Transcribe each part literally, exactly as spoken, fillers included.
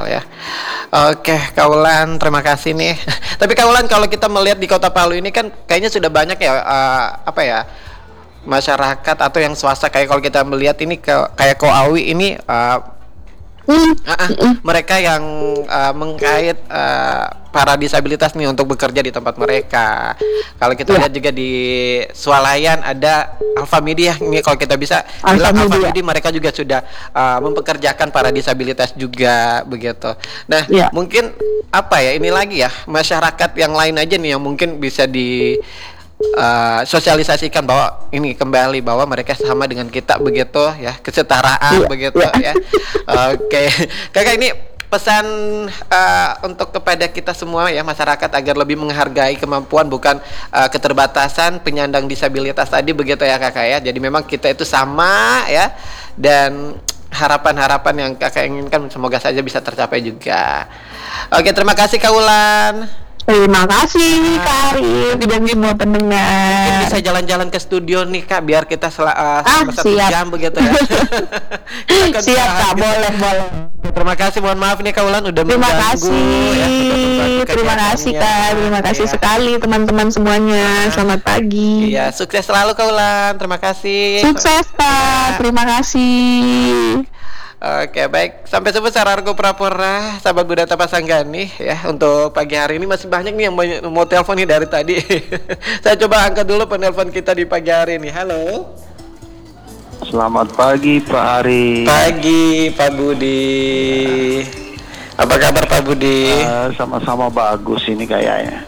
ya. Oke, Kaulan, terima kasih nih. Tapi Kaulan, kalau kita melihat di Kota Palu ini kan kayaknya sudah banyak ya uh, apa ya masyarakat atau yang swasta, kayak kalau kita melihat ini ke, kayak Koawi ini uh, Mm. uh, uh, mereka yang uh, mengkait uh, para disabilitas nih untuk bekerja di tempat mereka. Kalau kita Yeah. lihat juga di Swalayan ada Alfa Media ini, kalau kita bisa Alfa bilang Alfa Media. Media, mereka juga sudah uh, mempekerjakan para disabilitas juga begitu. Nah, Yeah. mungkin apa ya ini lagi ya, masyarakat yang lain aja nih yang mungkin bisa di Uh, sosialisasikan bahwa ini kembali bahwa mereka sama dengan kita begitu ya, kesetaraan yeah, begitu yeah. ya. Oke, okay. Kakak, ini pesan uh, untuk kepada kita semua ya, masyarakat, agar lebih menghargai kemampuan bukan uh, keterbatasan penyandang disabilitas tadi begitu ya Kakak ya. Jadi memang kita itu sama ya, dan harapan-harapan yang Kakak inginkan semoga saja bisa tercapai juga. Oke, terima kasih Kak Ulan. Terima kasih Kak Arif dan semua pendengar. Mungkin bisa jalan-jalan ke studio nih Kak, biar kita sel- uh, ah, selama satu siap. jam begitu ya. Siap Kak, gitu. boleh boleh. Terima kasih, mohon maaf nih Kak Ulan udah Terima mengganggu kasih, ya, terima kasih Kak, terima kasih ya. sekali teman-teman semuanya. Selamat pagi. Iya, sukses selalu Kak Ulan, terima kasih. Sukses Kak, terima kasih. Oke, baik. Sampai jumpa Sarargo Prapora, sahabat Budata Pasanggani ya. Untuk pagi hari ini masih banyak nih yang mau, mau telepon nih dari tadi. Saya coba angkat dulu penelpon kita di pagi hari ini. Halo. Selamat pagi Pak Ari. Pagi Pak Budi. Apa kabar Pak Budi? Uh, sama-sama bagus ini kayaknya.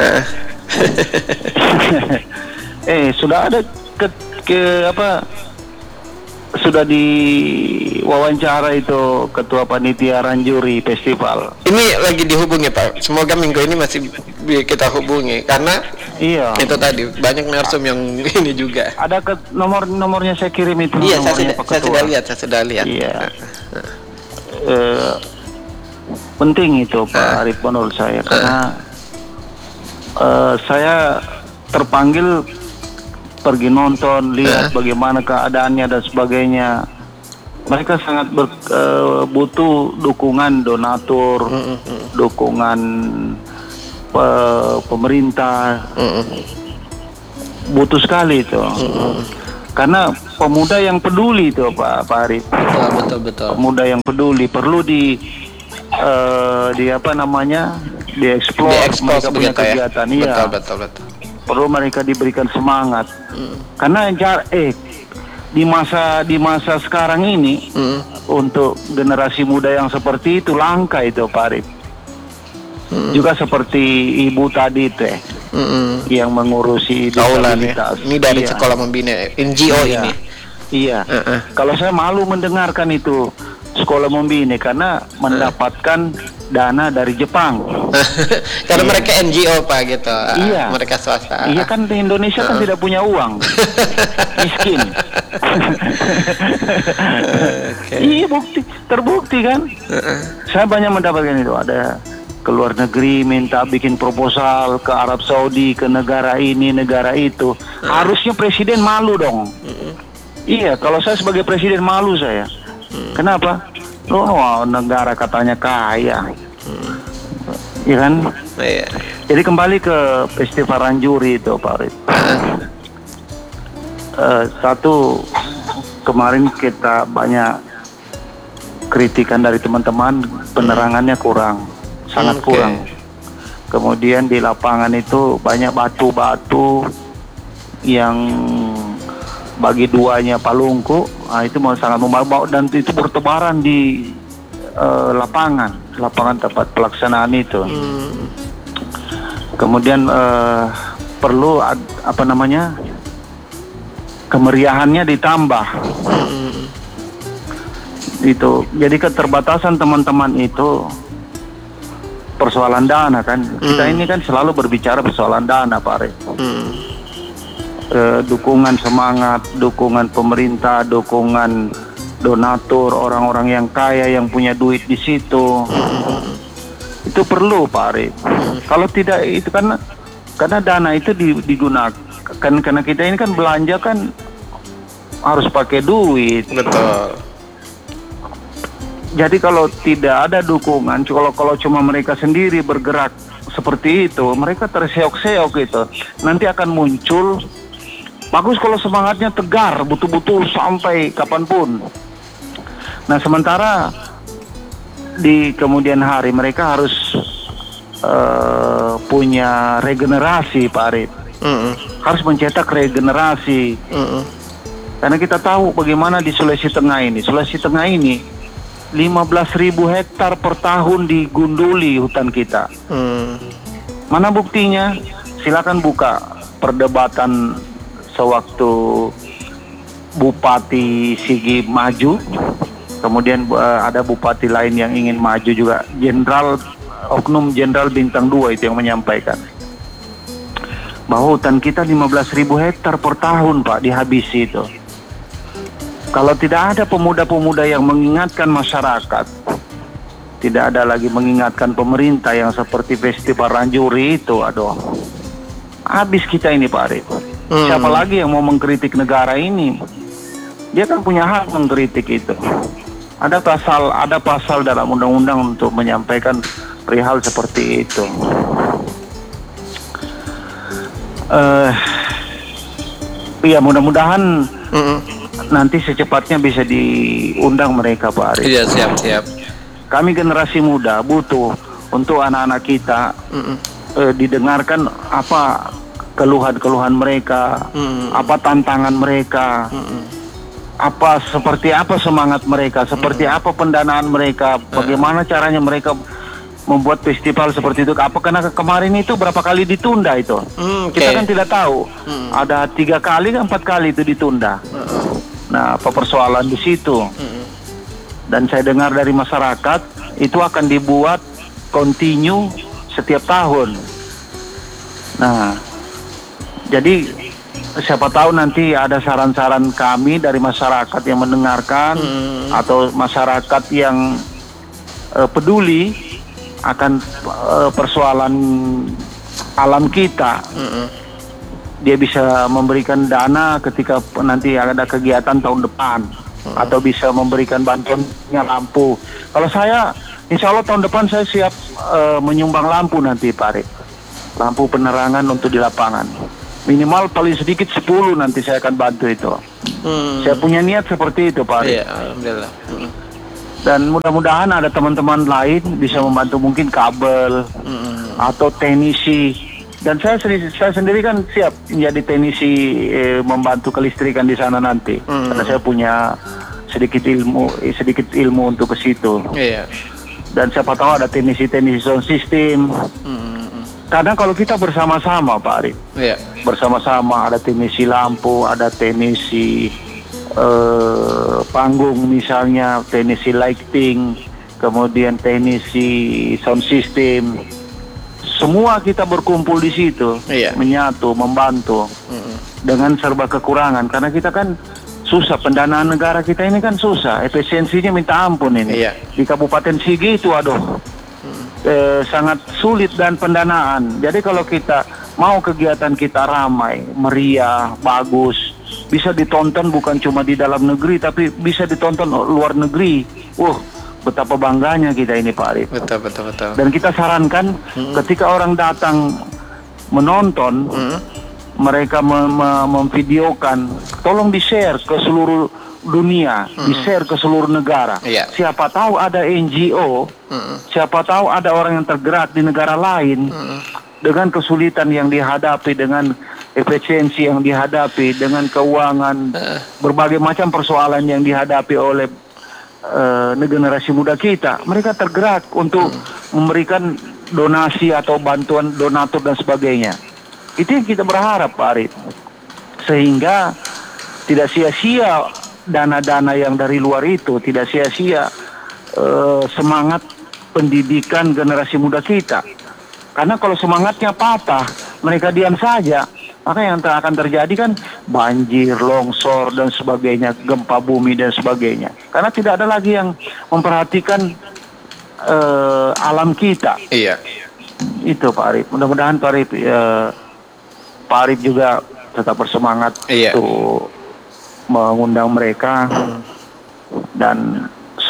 eh sudah ada ke, ke apa? Sudah diwawancara itu ketua panitia Ranjuri Festival. Ini lagi dihubungi Pak. Semoga minggu ini masih kita hubungi karena iya. Itu tadi banyak narsum yang ini juga. Ada ke nomor nomornya saya kirim itu. Iya, saya sudah, saya sudah lihat, saya sudah lihat. Iya. uh, penting itu Pak Arif menurut saya karena uh, saya terpanggil pergi nonton, lihat uh. bagaimana keadaannya dan sebagainya. Mereka sangat ber, uh, butuh dukungan donatur, uh, uh. dukungan pe, pemerintah, uh, uh. butuh sekali itu. Uh, uh. Karena pemuda yang peduli itu Pak Pak Arif. Betul, betul, betul. Pemuda yang peduli perlu di uh, di apa namanya dieksplor, mereka punya kegiatan. Ya? Iya. Betul, betul, betul. Perlu mereka diberikan semangat hmm. karena eh di masa di masa sekarang ini hmm. untuk generasi muda yang seperti itu langka itu Pak Arif. Hmm. Juga seperti ibu tadi teh hmm. yang mengurusi disabilitas. Ya. Ini dari iya. Sekolah Membina N G O iya. ini. Iya. Uh-uh. Kalau saya malu mendengarkan itu Sekolah Membina karena mendapatkan uh. dana dari Jepang. Karena iya. mereka N G O Pak gitu. Iya. Mereka swasta. Iya kan di Indonesia uh. kan tidak punya uang. Miskin. okay. Iya bukti, terbukti kan. Uh-uh. Saya banyak mendapatkan itu. Ada ke luar negeri minta bikin proposal ke Arab Saudi, ke negara ini, negara itu. Uh. Harusnya presiden malu dong. Uh-uh. Iya, kalau saya sebagai presiden malu saya. Uh. Kenapa? Oh, negara katanya kaya. Hmm. Iya kan? Iya. Jadi kembali ke Festival Ranjuri itu Pak Arif. uh, satu, kemarin kita banyak kritikan dari teman-teman, penerangannya kurang, sangat okay. kurang. Kemudian di lapangan itu banyak batu-batu yang bagi duanya palungku, nah itu mau sangat membawa dan itu bertebaran di uh, lapangan, lapangan tempat pelaksanaan itu. Hmm. Kemudian uh, perlu ad, apa namanya kemeriahannya ditambah. Hmm. Itu jadi keterbatasan teman-teman itu persoalan dana kan. Hmm. Kita ini kan selalu berbicara persoalan dana Pak Arif. Hmm. Uh, dukungan semangat, dukungan pemerintah, dukungan donatur, orang-orang yang kaya yang punya duit di situ. Hmm. Itu perlu Pak Arif. Hmm. Kalau tidak itu kan karena dana itu digunakan kan karena kita ini kan belanja kan harus pakai duit. Betul. Jadi kalau tidak ada dukungan, kalau kalau cuma mereka sendiri bergerak seperti itu, mereka terseok-seok gitu. Nanti akan muncul, bagus kalau semangatnya tegar, betul-betul sampai kapanpun. Nah sementara di kemudian hari mereka harus uh, punya regenerasi, Pak Arif. Mm-mm. Harus mencetak regenerasi. Mm-mm. Karena kita tahu bagaimana di Sulawesi Tengah ini. Sulawesi Tengah ini lima belas ribu hektar per tahun digunduli hutan kita. Mm. Mana buktinya? Silakan buka perdebatan sewaktu Bupati Sigi maju, kemudian uh, ada bupati lain yang ingin maju juga. Jenderal, oknum Jenderal Bintang dua itu yang menyampaikan bahwa hutan kita lima belas ribu hektar per tahun, Pak, dihabisi itu. Kalau tidak ada pemuda-pemuda yang mengingatkan masyarakat, tidak ada lagi mengingatkan pemerintah yang seperti Festival Ranjuri itu, aduh, habis kita ini, Pak Arif. Hmm. Siapa lagi yang mau mengkritik negara ini? Dia kan punya hak mengkritik itu. Ada pasal, ada pasal dalam undang-undang untuk menyampaikan perihal seperti itu. Uh, ya mudah-mudahan Mm-mm. nanti secepatnya bisa diundang mereka, Pak Arif. Iya, siap, siap. Kami generasi muda butuh untuk anak-anak kita eh, didengarkan apa keluhan-keluhan mereka, Mm-mm. apa tantangan mereka, Mm-mm. apa seperti apa semangat mereka, seperti Mm-mm. apa pendanaan mereka, bagaimana caranya mereka membuat festival seperti itu. Apa karena kemarin itu berapa kali ditunda itu? Mm, okay. Kita kan tidak tahu. Mm. Ada tiga kali, empat kali itu ditunda. Mm. Nah, apa persoalan di situ? Mm. Dan saya dengar dari masyarakat itu akan dibuat continue setiap tahun. Nah, jadi siapa tahu nanti ada saran-saran kami dari masyarakat yang mendengarkan mm. atau masyarakat yang uh, peduli akan uh, persoalan alam kita. Mm-hmm. Dia bisa memberikan dana ketika nanti ada kegiatan tahun depan, mm-hmm. atau bisa memberikan bantuannya lampu. Kalau saya, insya Allah tahun depan saya siap uh, menyumbang lampu nanti, Pak Arif. Lampu penerangan untuk di lapangan. Minimal paling sedikit sepuluh nanti saya akan bantu itu. Mm-hmm. Saya punya niat seperti itu, Pak Arif. Iya, alhamdulillah. Mm-hmm. Dan mudah-mudahan ada teman-teman lain bisa membantu, mungkin kabel mm. atau teknisi. Dan saya sendiri, saya sendiri kan siap menjadi teknisi, eh, membantu kelistrikan di sana nanti. Mm. Karena saya punya sedikit ilmu, eh, sedikit ilmu untuk ke situ. Yeah. Dan siapa tahu ada teknisi-teknisi sound system. Mm. Karena kalau kita bersama-sama, Pak Arif, yeah. bersama-sama ada teknisi lampu, ada teknisi Uh, panggung misalnya, teknisi lighting, kemudian teknisi sound system, semua kita berkumpul di situ, iya. menyatu, membantu mm-hmm. dengan serba kekurangan, karena kita kan susah, pendanaan negara kita ini kan susah, efisiensinya minta ampun ini. Iya. Di Kabupaten Sigi itu aduh mm-hmm. eh, sangat sulit dan pendanaan. Jadi kalau kita mau kegiatan kita ramai, meriah, bagus, bisa ditonton bukan cuma di dalam negeri, tapi bisa ditonton luar negeri. Wah, betapa bangganya kita ini, Pak Arif. Betul, betul, betul. Dan kita sarankan hmm. ketika orang datang menonton, hmm. mereka mem- mem- memvideokan, tolong di-share ke seluruh dunia, hmm. di-share ke seluruh negara. Yeah. Siapa tahu ada N G O, hmm. siapa tahu ada orang yang tergerak di negara lain, hmm. dengan kesulitan yang dihadapi, dengan efisiensi yang dihadapi, dengan keuangan, uh. berbagai macam persoalan yang dihadapi oleh uh, generasi muda kita. Mereka tergerak untuk hmm. memberikan donasi atau bantuan donatur dan sebagainya. Itu yang kita berharap, Pak Arif. Sehingga tidak sia-sia dana-dana yang dari luar itu, tidak sia-sia uh, semangat pendidikan generasi muda kita. Karena kalau semangatnya patah, mereka diam saja, maka yang akan terjadi kan banjir, longsor, dan sebagainya, gempa bumi, dan sebagainya. Karena tidak ada lagi yang memperhatikan uh, alam kita. Iya. Itu, Pak Arif. Mudah-mudahan Pak Arif, uh, Pak Arif juga tetap bersemangat iya. untuk mengundang mereka. Hmm. Dan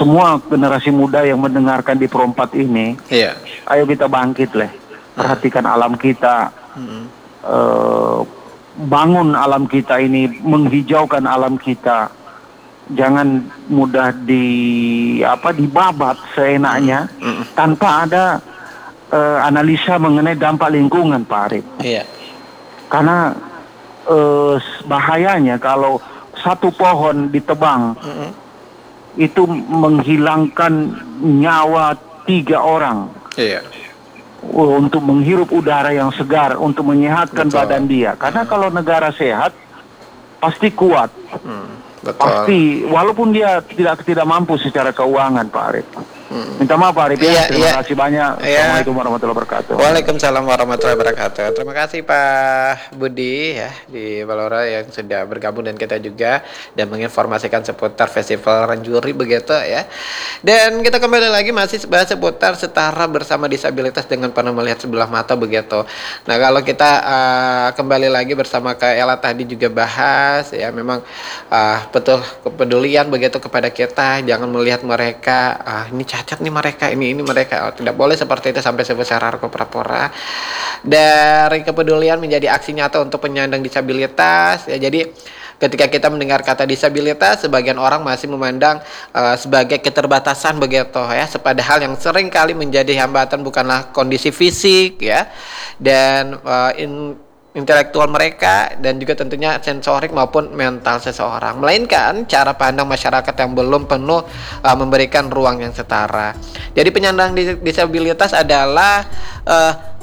semua generasi muda yang mendengarkan di Perempat ini, Iya. ayo kita bangkit lah, perhatikan alam kita, Mm-mm. eh, bangun alam kita ini, menghijaukan alam kita, jangan mudah di apa dibabat seenaknya Mm-mm. tanpa ada eh, analisa mengenai dampak lingkungan, Pak Arif. Iya. Karena eh, bahayanya kalau satu pohon ditebang Mm-mm. itu menghilangkan nyawa tiga orang Iya. untuk menghirup udara yang segar, untuk menyehatkan Betul. badan dia. Karena kalau negara sehat pasti kuat, Hmm, betul. pasti walaupun dia tidak tidak mampu secara keuangan, Pak Arif. Hmm. Minta maaf Pak Arif ya. Iya, Terima iya. kasih banyak. Iya. Assalamualaikum warahmatullahi wabarakatuh. Waalaikumsalam warahmatullahi wabarakatuh. Terima kasih Pak Budi ya di Balora yang sudah bergabung dan kita juga dan menginformasikan seputar Festival Ranjuri begitu ya. Dan kita kembali lagi masih bahas seputar setara bersama disabilitas dengan penuh melihat sebelah mata begitu. Nah, kalau kita uh, kembali lagi bersama Kak Ella tadi juga bahas ya, memang uh, betul kepedulian begitu kepada kita, jangan melihat mereka ah ini cacat nih mereka, ini ini mereka. Oh, tidak boleh seperti itu sampai sebesar harga pura-pura. Dari kepedulian menjadi aksi nyata untuk penyandang disabilitas ya. Jadi ketika kita mendengar kata disabilitas, sebagian orang masih memandang uh, sebagai keterbatasan begitu ya, padahal yang sering kali menjadi hambatan bukanlah kondisi fisik ya dan uh, in intelektual mereka dan juga tentunya sensorik maupun mental seseorang, melainkan cara pandang masyarakat yang belum penuh uh, memberikan ruang yang setara. Jadi penyandang dis- disabilitas adalah uh,